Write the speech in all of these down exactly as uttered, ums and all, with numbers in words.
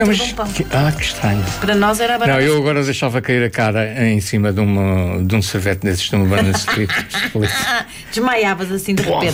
Mas, que, ah, que estranho. Para nós era barato. Não, eu agora deixava cair a cara em cima de, uma, de um sorvete desses de uma banda de split. Desmaiavas assim de repente.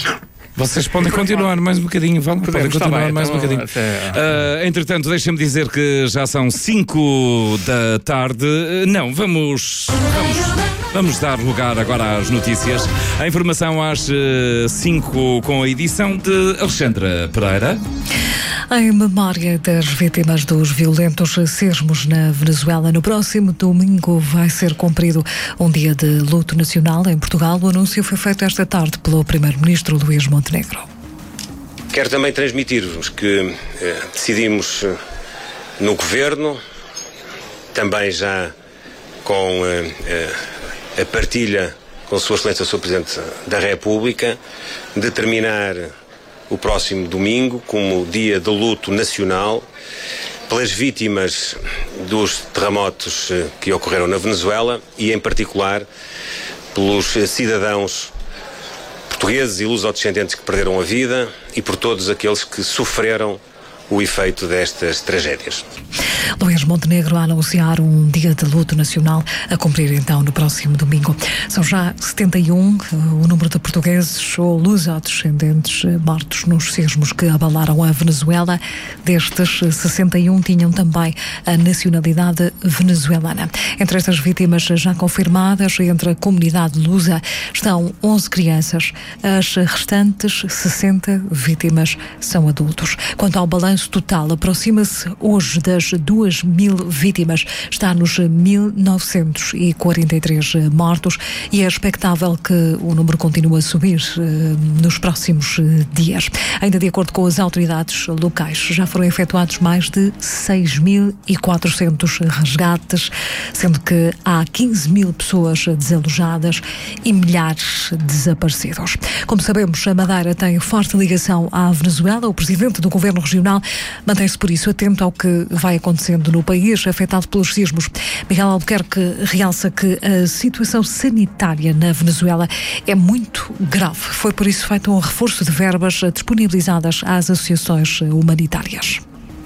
Vocês podem continuar mais um bocadinho, vão, podem continuar bem, mais então, um bocadinho. Até... Uh, entretanto, deixem-me dizer que já são cinco da tarde. Uh, não, vamos, vamos, vamos dar lugar agora às notícias. A informação às cinco com a edição de Alexandra Pereira. Em memória das vítimas dos violentos sismos na Venezuela, no próximo domingo vai ser cumprido um dia de luto nacional em Portugal. O anúncio foi feito esta tarde pelo primeiro-ministro Luís Montenegro. Quero também transmitir-vos que eh, decidimos eh, no Governo, também já com eh, eh, a partilha com a Sua Excelência, o senhor Presidente da República, determinar o próximo domingo como dia de luto nacional pelas vítimas dos terremotos que ocorreram na Venezuela e, em particular, pelos cidadãos portugueses e lusodescendentes que perderam a vida e por todos aqueles que sofreram o efeito destas tragédias. Luís Montenegro a anunciar um dia de luto nacional a cumprir então no próximo domingo. São já setenta e um o número de portugueses ou lusodescendentes mortos nos sismos que abalaram a Venezuela. Destes, sessenta e um tinham também a nacionalidade venezuelana. Entre estas vítimas já confirmadas entre a comunidade lusa estão onze crianças. As restantes sessenta vítimas são adultos. Quanto ao balanço total, aproxima-se hoje das duas mil vítimas, está nos mil novecentos e quarenta e três mortos e é expectável que o número continue a subir uh, nos próximos uh, dias. Ainda de acordo com as autoridades locais, já foram efetuados mais de seis mil e quatrocentos resgates, sendo que há quinze mil pessoas desalojadas e milhares desaparecidos. Como sabemos, a Madeira tem forte ligação à Venezuela. O presidente do governo regional mantém-se por isso atento ao que vai acontecendo no país afetado pelos sismos. Miguel Albuquerque realça que a situação sanitária na Venezuela é muito grave. Foi por isso feito um reforço de verbas disponibilizadas às associações humanitárias.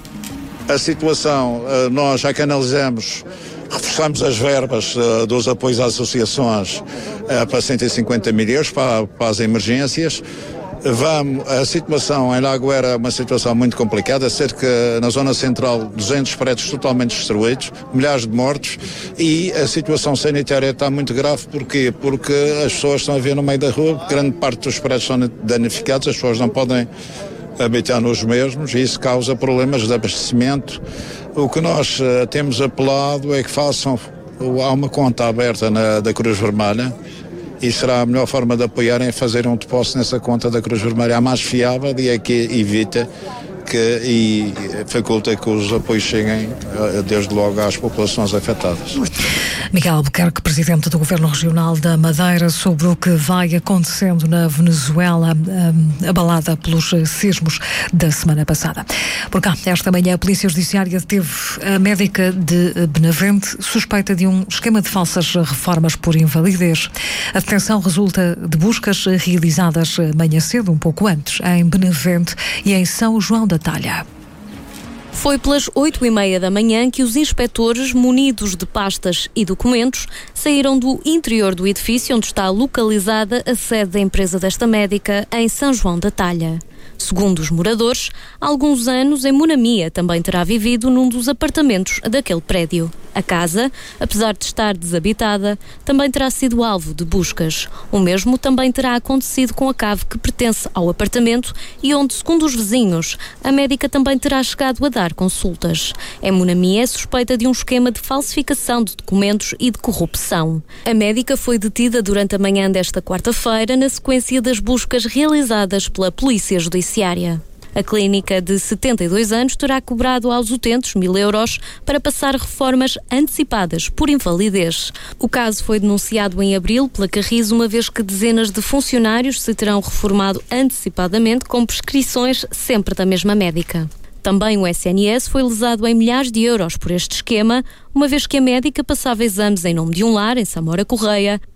A situação, nós já que analisamos, reforçamos as verbas dos apoios às associações para cento e cinquenta mil euros para, para as emergências. Vamos, a situação em Lagoeira é uma situação muito complicada, cerca na zona central duzentos prédios totalmente destruídos, milhares de mortos e a situação sanitária está muito grave. Porquê? Porque as pessoas estão a ver no meio da rua, grande parte dos prédios são danificados, as pessoas não podem habitar nos mesmos e isso causa problemas de abastecimento. O que nós uh, temos apelado é que façam, há uma conta aberta na, da Cruz Vermelha, e será a melhor forma de apoiarem é fazer um depósito nessa conta da Cruz Vermelha, a mais fiável e é que evita que, e faculta que os apoios cheguem desde logo às populações afetadas. Miguel Albuquerque, presidente do Governo Regional da Madeira, sobre o que vai acontecendo na Venezuela, um, abalada pelos sismos da semana passada. Por cá, esta manhã, a Polícia Judiciária deteve a médica de Benavente, suspeita de um esquema de falsas reformas por invalidez. A detenção resulta de buscas realizadas manhã cedo, um pouco antes, em Benavente e em São João da Talha. Foi pelas oito e meia da manhã que os inspectores, munidos de pastas e documentos, saíram do interior do edifício onde está localizada a sede da empresa desta médica, em São João da Talha. Segundo os moradores, há alguns anos em Monamia também terá vivido num dos apartamentos daquele prédio. A casa, apesar de estar desabitada, também terá sido alvo de buscas. O mesmo também terá acontecido com a cave que pertence ao apartamento e onde, segundo os vizinhos, a médica também terá chegado a dar consultas. Em Monamia é suspeita de um esquema de falsificação de documentos e de corrupção. A médica foi detida durante a manhã desta quarta-feira na sequência das buscas realizadas pela Polícia Judiciária. A clínica de setenta e dois anos terá cobrado aos utentes mil euros para passar reformas antecipadas por invalidez. O caso foi denunciado em abril pela Carris, uma vez que dezenas de funcionários se terão reformado antecipadamente com prescrições sempre da mesma médica. Também o S N S foi lesado em milhares de euros por este esquema, uma vez que a médica passava exames em nome de um lar, em Samora Correia,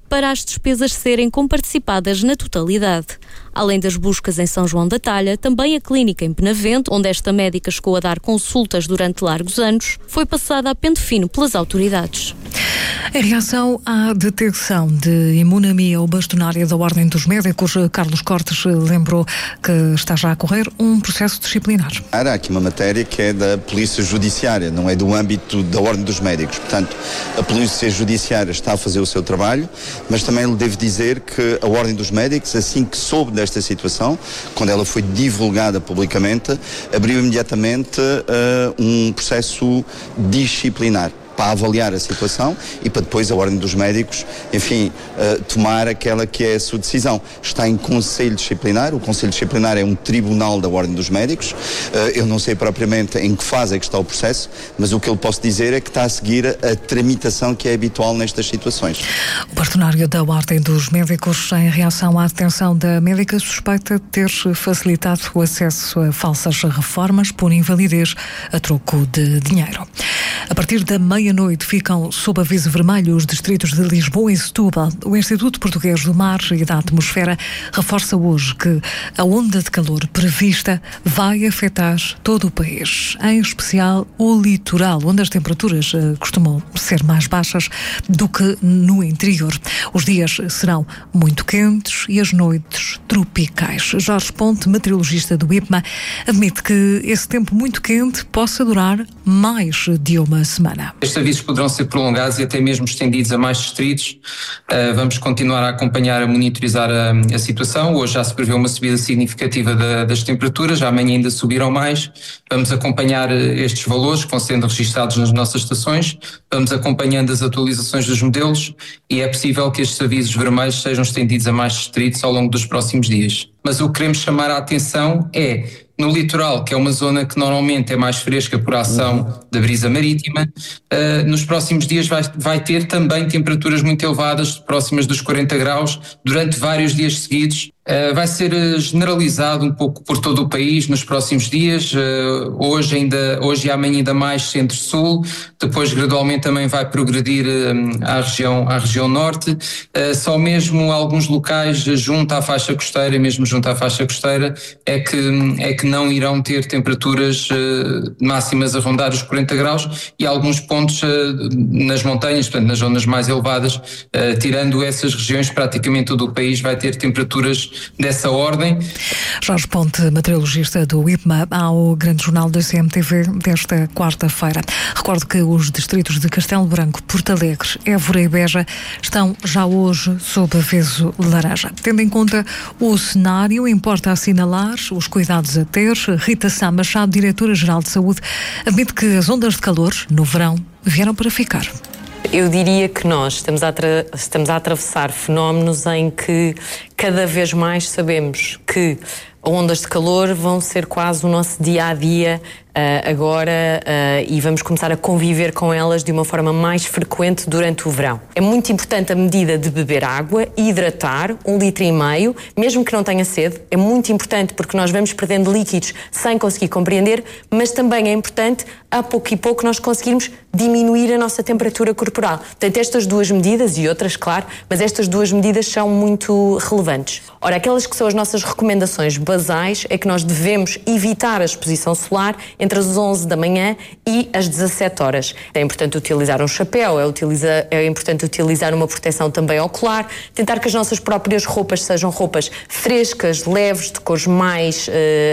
para as despesas serem comparticipadas na totalidade. Além das buscas em São João da Talha, também a clínica em Benavente, onde esta médica chegou a dar consultas durante largos anos, foi passada a pente fino pelas autoridades. Em reação à detecção de imunemia ou bastonária da Ordem dos Médicos, Carlos Cortes lembrou que está já a correr um processo disciplinar. Há aqui uma matéria que é da Polícia Judiciária, não é do âmbito da Ordem dos Médicos. Portanto, a Polícia Judiciária está a fazer o seu trabalho, mas também lhe devo dizer que a Ordem dos Médicos, assim que soube desta situação, quando ela foi divulgada publicamente, abriu imediatamente uh, um processo disciplinar para avaliar a situação e para depois a Ordem dos Médicos, enfim, uh, tomar aquela que é a sua decisão. Está em Conselho Disciplinar, o Conselho Disciplinar é um tribunal da Ordem dos Médicos, uh, eu não sei propriamente em que fase é que está o processo, mas o que eu posso dizer é que está a seguir a, a tramitação que é habitual nestas situações. O bastonário da Ordem dos Médicos, em reação à detenção da médica, suspeita ter facilitado o acesso a falsas reformas por invalidez a troco de dinheiro. A partir da meia-noite ficam sob aviso vermelho os distritos de Lisboa e Setúbal. O Instituto Português do Mar e da Atmosfera reforça hoje que a onda de calor prevista vai afetar todo o país, em especial o litoral, onde as temperaturas uh, costumam ser mais baixas do que no interior. Os dias serão muito quentes e as noites tropicais. Jorge Ponte, meteorologista do I P M A, admite que esse tempo muito quente possa durar mais de uma semana. Estes avisos poderão ser prolongados e até mesmo estendidos a mais distritos. Uh, vamos continuar a acompanhar, a monitorizar a, a situação. Hoje já se prevê uma subida significativa da, das temperaturas, amanhã ainda subirão mais. Vamos acompanhar estes valores que vão sendo registados nas nossas estações, vamos acompanhando as atualizações dos modelos e é possível que estes avisos vermelhos sejam estendidos a mais distritos ao longo dos próximos dias. Mas o que queremos chamar a atenção é, no litoral, que é uma zona que normalmente é mais fresca por ação da brisa marítima, uh, nos próximos dias vai, vai ter também temperaturas muito elevadas, próximas dos quarenta graus, durante vários dias seguidos. Uh, vai ser uh, generalizado um pouco por todo o país nos próximos dias, uh, hoje, ainda, hoje e amanhã ainda mais centro-sul, depois gradualmente também vai progredir uh, à, região, à região norte, uh, só mesmo alguns locais junto à faixa costeira, mesmo junto à faixa costeira, é que, é que não irão ter temperaturas uh, máximas a rondar os quarenta graus e alguns pontos uh, nas montanhas, portanto nas zonas mais elevadas, uh, tirando essas regiões, praticamente todo o país vai ter temperaturas dessa ordem. Jorge Ponte, meteorologista do I P M A, ao Grande Jornal da C M T V desta quarta-feira. Recordo que os distritos de Castelo Branco, Porto Alegre, Évora e Beja estão já hoje sob aviso laranja. Tendo em conta o cenário, importa assinalar os cuidados a ter. Rita Sá Machado, diretora-geral de Saúde, admite que as ondas de calor no verão vieram para ficar. Eu diria que nós estamos a, atra- estamos a atravessar fenómenos em que cada vez mais sabemos que ondas de calor vão ser quase o nosso dia-a-dia uh, agora uh, e vamos começar a conviver com elas de uma forma mais frequente durante o verão. É muito importante a medida de beber água e hidratar, um litro e meio, mesmo que não tenha sede. É muito importante porque nós vamos perdendo líquidos sem conseguir compreender, mas também é importante, a pouco e pouco, nós conseguirmos diminuir a nossa temperatura corporal. Portanto, estas duas medidas, e outras, claro, mas estas duas medidas são muito relevantes. Ora, aquelas que são as nossas recomendações basais é que nós devemos evitar a exposição solar entre as onze da manhã e as dezassete horas. É importante utilizar um chapéu, é, utiliza, é importante utilizar uma proteção também ocular, tentar que as nossas próprias roupas sejam roupas frescas, leves, de cores mais, uh,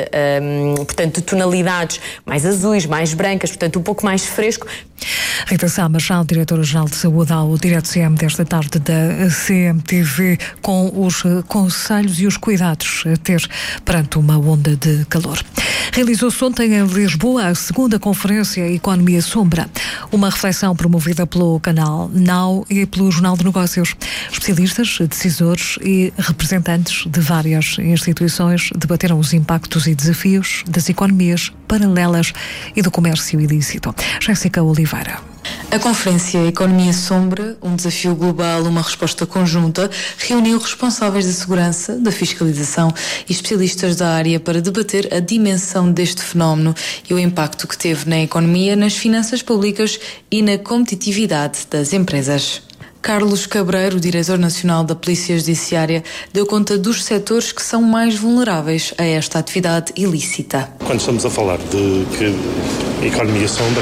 um, portanto, de tonalidades mais azuis, mais brancas, portanto, um pouco mais fresco. Rita Sá Machado, diretora-geral de Saúde, ao Direto C M desta tarde da C M T V, com os conselhos e os cuidados a ter perante uma onda de calor. Realizou-se ontem em Lisboa a segunda Conferência Economia Sombra, uma reflexão promovida pelo canal Now e pelo Jornal de Negócios. Especialistas, decisores e representantes de várias instituições debateram os impactos e desafios das economias paralelas e do comércio ilícito. Jéssica Oliveira. A Conferência Economia Sombra, um desafio global, uma resposta conjunta, reuniu responsáveis da segurança, da fiscalização e especialistas da área para debater a dimensão deste fenómeno e o impacto que teve na economia, nas finanças públicas e na competitividade das empresas. Carlos Cabreiro, diretor nacional da Polícia Judiciária, deu conta dos setores que são mais vulneráveis a esta atividade ilícita. Quando estamos a falar de que a economia sombra,